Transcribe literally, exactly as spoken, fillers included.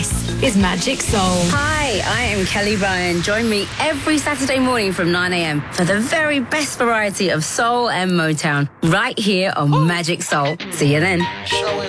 This is Magic Soul. Hi, I am Kelly Ryan. Join me every Saturday morning from nine a.m. for the very best variety of soul and Motown right here on Magic Soul. See you then. Showing